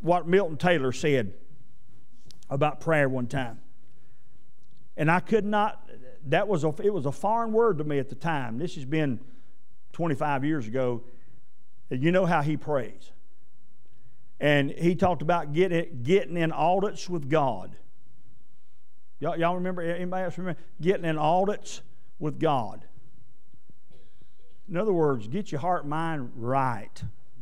what Milton Taylor said about prayer one time. And I could not, it was a foreign word to me at the time. This has been 25 years ago. You know how he prays. And he talked about getting in audits with God. Y'all remember, anybody else remember? Getting in audits with God. In other words, get your heart and mind right.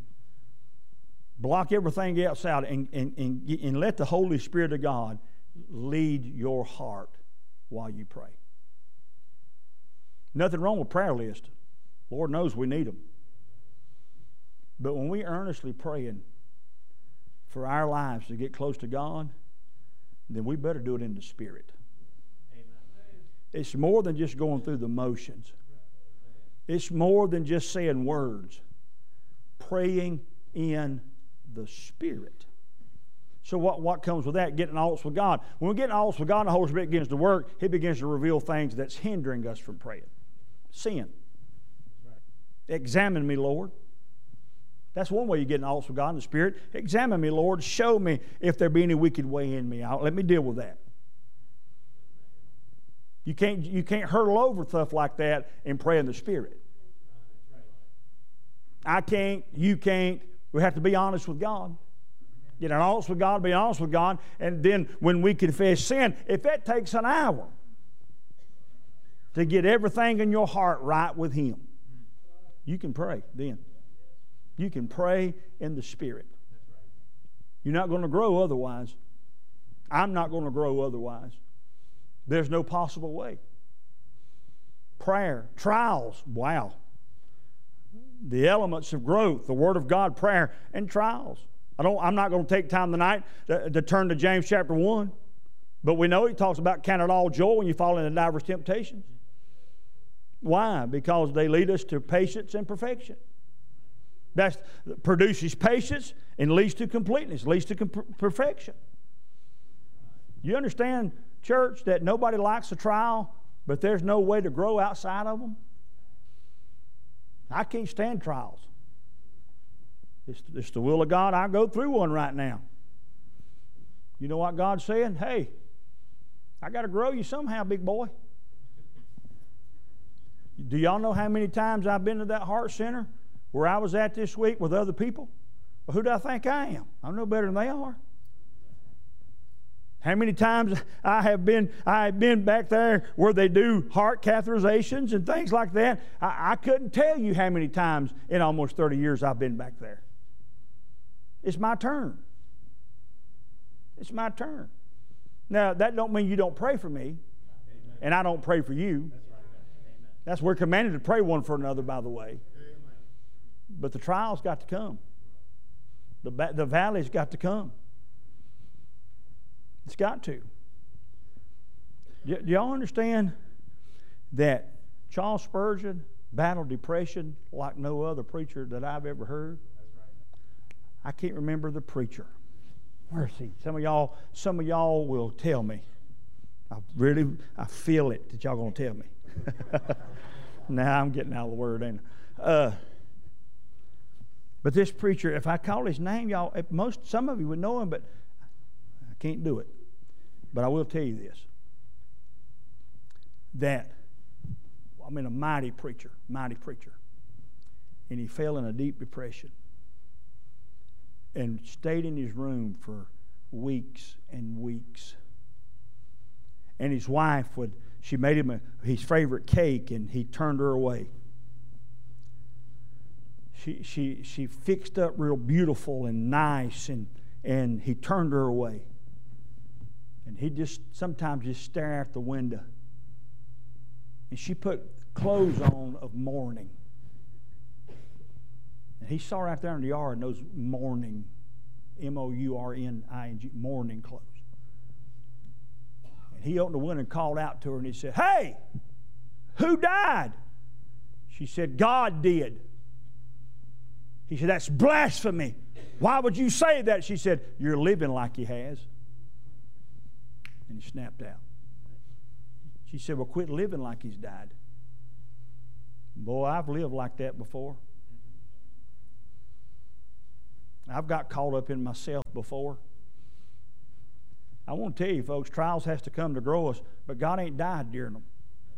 Block everything else out and let the Holy Spirit of God lead your heart while you pray. Nothing wrong with prayer list. Lord knows we need them. But when we earnestly praying for our lives to get close to God, then we better do it in the Spirit. Amen. It's more than just going through the motions. It's more than just saying words. Praying in the Spirit. So what comes with that? Getting honest with God. When we get honest with God and the Holy Spirit begins to work, He begins to reveal things that's hindering us from praying. Sin. Examine me, Lord. That's one way you get honest with God in the Spirit. Examine me, Lord. Show me if there be any wicked way in me. Let me deal with that. You can't hurtle over stuff like that and pray in the Spirit. I can't. You can't. We have to be honest with God. Get honest with God, be honest with God, and then when we confess sin, if that takes an hour to get everything in your heart right with Him, you can pray then. You can pray in the Spirit. You're not going to grow otherwise. I'm not going to grow otherwise. There's no possible way. Prayer, trials, wow. The elements of growth, the Word of God, prayer, and trials. I'm not going to take time tonight to turn to James chapter 1. But we know he talks about count it all joy when you fall into diverse temptations. Why? Because they lead us to patience and perfection. That produces patience and leads to completeness, leads to perfection. You understand, church, that nobody likes a trial, but there's no way to grow outside of them? I can't stand trials. It's the will of God. I go through one right now. You know what God's saying? Hey, I got to grow you somehow, big boy. Do y'all know how many times I've been to that heart center where I was at this week with other people? Well, who do I think I am? I'm no better than they are. How many times I have been back there where they do heart catheterizations and things like that. I couldn't tell you how many times in almost 30 years I've been back there. It's my turn. It's my turn. Now, that don't mean you don't pray for me. Amen. And I don't pray for you. That's we're commanded to pray one for another, by the way. Amen. But the trial's got to come. The valley's got to come. It's got to. Do y'all understand that Charles Spurgeon battled depression like no other preacher that I've ever heard? I can't remember the preacher. Where is he? Some of y'all will tell me. I feel it that y'all going to tell me. Now I'm getting out of the word, ain't I? But this preacher, if I call his name, y'all, some of you would know him, but I can't do it. But I will tell you this. That, a mighty preacher. And he fell in a deep depression. And stayed in his room for weeks and weeks. And his wife she made him his favorite cake, and he turned her away. She fixed up real beautiful and nice, and he turned her away. And he sometimes just stare out the window. And she put clothes on of mourning. And he saw her out there in the yard in those mourning, M-O-U-R-N-I-N-G, mourning clothes. And he opened the window and called out to her, and he said, "Hey, who died?" She said, "God did." He said, "That's blasphemy. Why would you say that?" She said, "You're living like He has." And he snapped out. She said, "Well, quit living like He's died." Boy, I've lived like that before. I've got caught up in myself before. I want to tell you, folks, trials has to come to grow us, but God ain't died during them.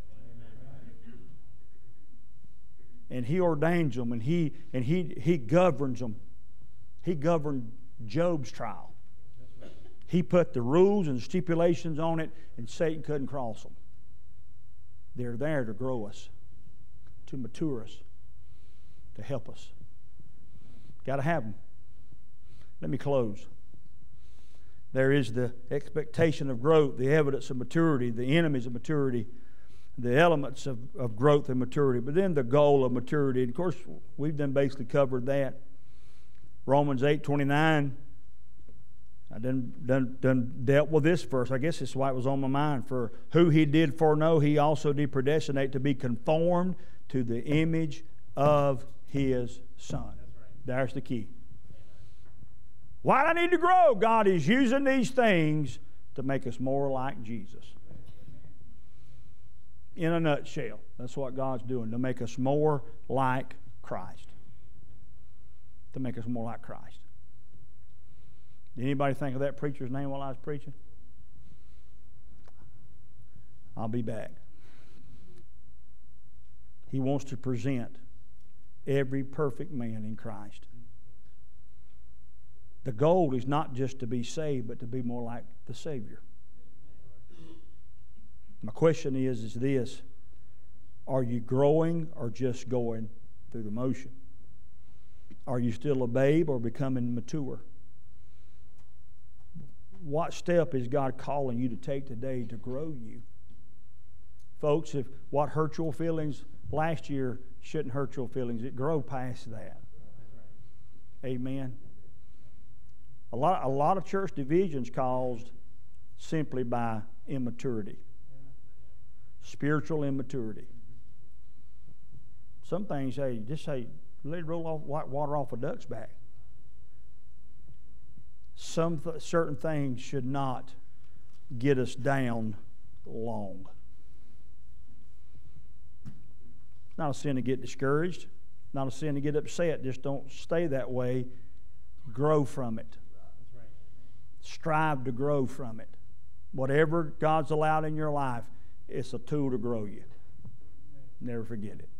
And He ordains them, and He governs them. He governed Job's trial. He put the rules and stipulations on it, and Satan couldn't cross them. They're there to grow us, to mature us, to help us. Got to have them. Let me close. There is the expectation of growth, the evidence of maturity, the enemies of maturity, the elements of growth and maturity, but then the goal of maturity. And of course, we've done basically covered that. Romans 8:29. I done dealt with this verse. I guess it's why it was on my mind. For who He did foreknow, He also did predestinate to be conformed to the image of His Son. There's the key. Why do I need to grow? God is using these things to make us more like Jesus. In a nutshell, that's what God's doing, to make us more like Christ. To make us more like Christ. Did anybody think of that preacher's name while I was preaching? I'll be back. He wants to present every perfect man in Christ. The goal is not just to be saved, but to be more like the Savior. My question is this: are you growing or just going through the motion? Are you still a babe or becoming mature? What step is God calling you to take today to grow you? Folks, if what hurt your feelings last year shouldn't hurt your feelings, it grow past that. Amen. A lot of church divisions caused simply by immaturity. Spiritual immaturity. Some things, just let it roll off like water off a duck's back. Certain things should not get us down long. It's not a sin to get discouraged. Not a sin to get upset. Just don't stay that way. Grow from it. Strive to grow from it. Whatever God's allowed in your life, it's a tool to grow you. Never forget it.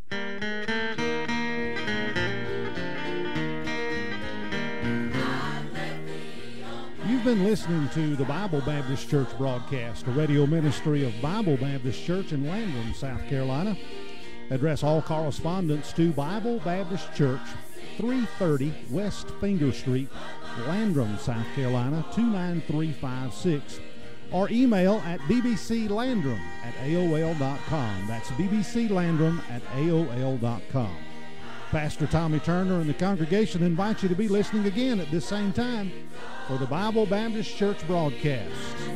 You've been listening to the Bible Baptist Church broadcast, a radio ministry of Bible Baptist Church in Landrum, South Carolina. Address all correspondence to Bible Baptist Church, 330 West Finger Street, Landrum, South Carolina, 29356. Or email at bbclandrum@aol.com. That's bbclandrum@aol.com. Pastor Tommy Turner and the congregation invite you to be listening again at this same time for the Bible Baptist Church broadcast.